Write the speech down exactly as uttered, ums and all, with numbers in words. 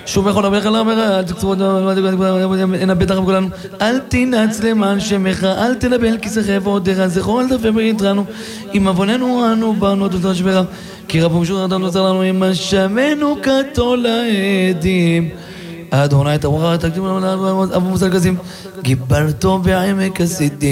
שוב יכול לברך עליו, אל תקצרו, נבט הרב כולנו, אל תנעץ למען שמך, אל תנבל כיסך ועודך, זכור אל תפה ברית לנו, אם עווננו אנו באנו תודה שבך, כי רב ומשור אדם נוצר לנו, אם אשמנו כתול העדים. אדוני את הרוח, תקדים לנו אבו מוסר כזים, גיברתו בעמק הסידים.